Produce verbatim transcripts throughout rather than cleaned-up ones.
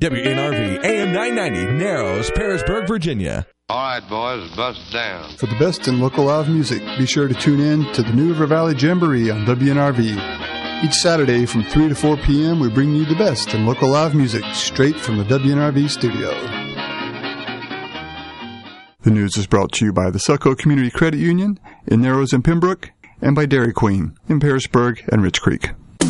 W N R V, A M nine ninety, Narrows, Parisburg, Virginia. All right, boys, bust down. For the best in local live music, be sure to tune in to the New River Valley Jamboree on W N R V. Each Saturday from three to four p.m., we bring you the best in local live music straight from the W N R V studio. The news is brought to you by the Selco Community Credit Union in Narrows and Pembroke, and by Dairy Queen in Parisburg and Rich Creek.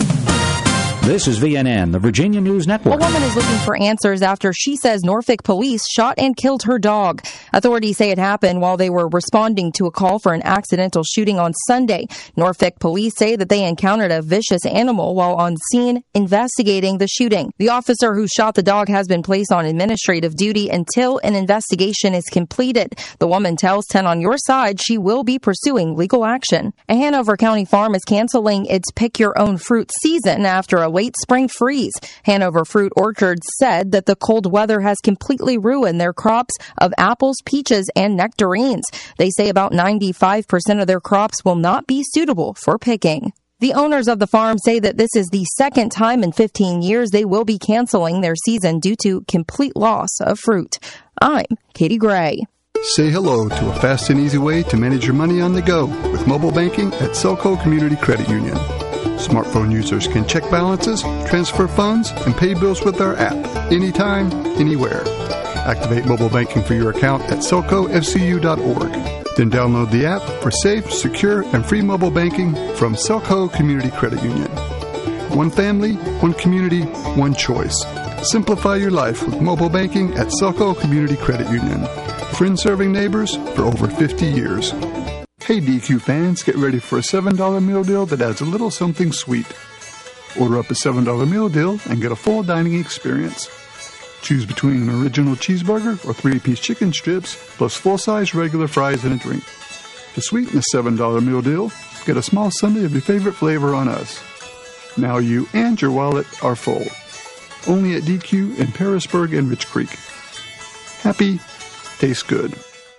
This is V N N, the Virginia News Network. A woman is looking for answers after she says Norfolk police shot and killed her dog. Authorities say it happened while they were responding to a call for an accidental shooting on Sunday. Norfolk police say that they encountered a vicious animal while on scene investigating the shooting. The officer who shot the dog has been placed on administrative duty until an investigation is completed. The woman tells ten on Your Side she will be pursuing legal action. A Hanover County farm is canceling its Pick Your Own Fruit season after a late spring freeze. Hanover Fruit Orchards said that the cold weather has completely ruined their crops of apples, peaches, and nectarines. They say about ninety-five percent of their crops will not be suitable for picking. The owners of the farm say that this is the second time in fifteen years they will be canceling their season due to complete loss of fruit. I'm Katie Gray. Say hello to a fast and easy way to manage your money on the go with mobile banking at Selco Community Credit Union. Smartphone users can check balances, transfer funds, and pay bills with our app anytime, anywhere. Activate mobile banking for your account at selco f c u dot org. Then download the app for safe, secure, and free mobile banking from Selco Community Credit Union. One family, one community, one choice. Simplify your life with mobile banking at Selco Community Credit Union. Friends serving neighbors for over fifty years. Hey D Q fans, get ready for a seven dollar meal deal that adds a little something sweet. Order up a seven dollar meal deal and get a full dining experience. Choose between an original cheeseburger or three-piece chicken strips, plus full-size regular fries and a drink. To sweeten the seven dollar meal deal, get a small sundae of your favorite flavor on us. Now you and your wallet are full. Only at D Q in Parisburg and Rich Creek. Happy, tastes good.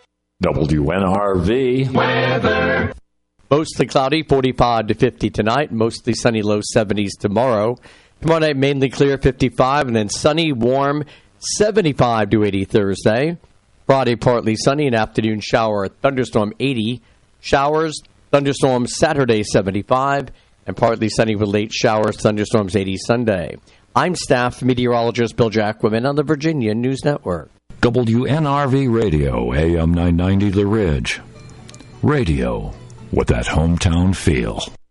W N R V weather. Mostly cloudy, forty-five to fifty tonight. Mostly sunny, low seventies tomorrow. Tomorrow night, mainly clear, fifty-five, and then sunny, warm, seventy-five to eighty Thursday. Friday, partly sunny, an afternoon shower, thunderstorm, eighty. Showers, thunderstorms Saturday, seventy-five, and partly sunny with late showers, thunderstorms, eighty Sunday. I'm staff meteorologist Bill Jacquemin on the Virginia News Network. W N R V Radio, A M nine ninety The Ridge. Radio with that hometown feel.